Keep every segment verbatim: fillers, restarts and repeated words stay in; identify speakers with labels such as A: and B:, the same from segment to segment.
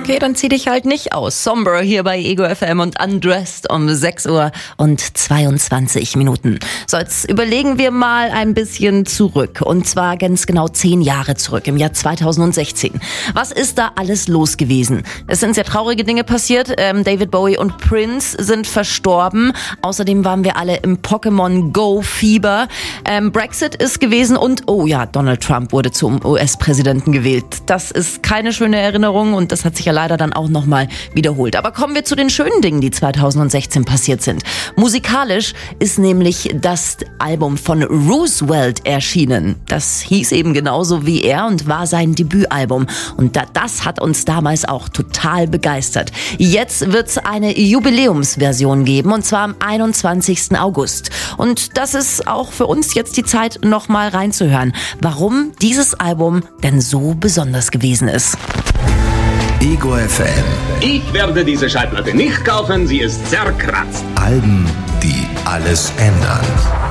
A: Okay, dann zieh dich halt nicht aus. Somber hier bei Ego F M und Undressed um sechs Uhr und zweiundzwanzig Minuten. So, jetzt überlegen wir mal ein bisschen zurück. Und zwar ganz genau zehn Jahre zurück, im Jahr zweitausendsechzehn. Was ist da alles los gewesen? Es sind sehr traurige Dinge passiert. Ähm, David Bowie und Prince sind verstorben. Außerdem waren wir alle im Pokémon Go-Fieber. Ähm, Brexit ist gewesen und, oh ja, Donald Trump wurde zum U S-Präsidenten gewählt. Das ist keine schöne Erinnerung und das hat sich ja leider dann auch nochmal wiederholt. Aber kommen wir zu den schönen Dingen, die zweitausendsechzehn passiert sind. Musikalisch ist nämlich das Album von Roosevelt erschienen. Das hieß eben genauso wie er und war sein Debütalbum. Und das hat uns damals auch total begeistert. Jetzt wird es eine Jubiläumsversion geben und zwar am einundzwanzigsten August. Und das ist auch für uns jetzt die Zeit, nochmal reinzuhören, warum dieses Album denn so besonders gewesen ist.
B: Ego F M.
C: Ich werde diese Schallplatte nicht kaufen, sie ist zerkratzt.
B: Alben, die alles ändern.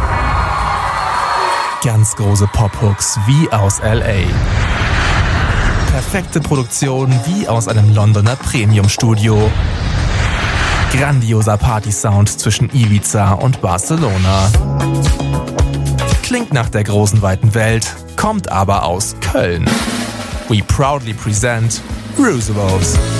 D: Ganz große Pop-Hooks wie aus L A. Perfekte Produktion wie aus einem Londoner Premium-Studio. Grandioser Party-Sound zwischen Ibiza und Barcelona. Klingt nach der großen weiten Welt, kommt aber aus Köln. We proudly present Roosevelt.